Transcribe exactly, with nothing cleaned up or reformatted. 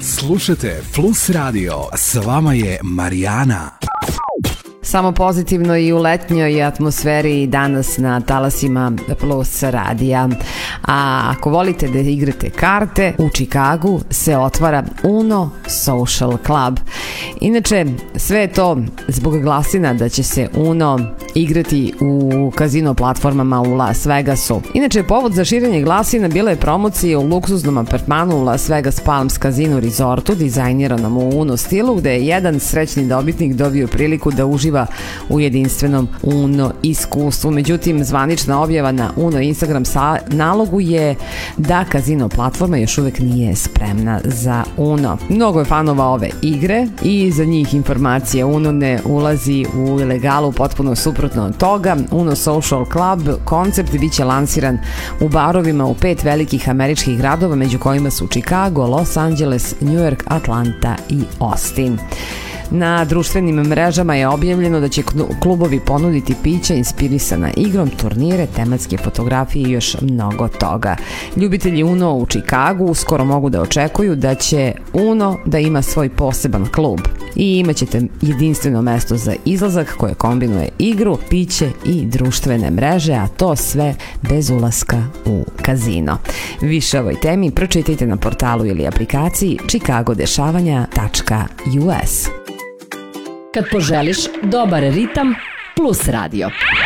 Slušajte Plus Radio, s vama je Marijana. Samo pozitivno i u letnjoj atmosferi danas na talasima Plus radija. A ako volite da igrate karte, u Čikagu se otvara Uno Social Club. Inače, sve je to zbog glasina da će se Uno igrati u kazino platformama u Las Vegasu. Inače, povod za širenje glasina bila je promocija u luksuznom apartmanu u Las Vegas Palms Casino Resortu, dizajniranom u Uno stilu, gde je jedan srećni dobitnik dobio priliku da uživa u jedinstvenom Uno iskustvu. Međutim, zvanična objava na Uno Instagram nalogu je da kazino platforma još uvek nije spremna za Uno. Mnogo je fanova ove igre i za njih informacija Uno ne ulazi u ilegalu, potpuno suprotno od toga. Uno Social Club koncept biće lansiran u barovima u pet velikih američkih gradova, među kojima su Chicago, Los Angeles, New York, Atlanta i Austin. Na društvenim mrežama je objavljeno da će klubovi ponuditi pića inspirisana igrom, turnire, tematske fotografije i još mnogo toga. Ljubitelji Uno u Čikagu uskoro mogu da očekuju da će Uno da ima svoj poseban klub i imaćete jedinstveno mesto za izlazak koje kombinuje igru, piće i društvene mreže, a to sve bez ulaska u kazino. Više o ovoj temi pročitajte na portalu ili aplikaciji chicago dešavanja tačka u es. Kad poželiš dobar ritam, Plus radio.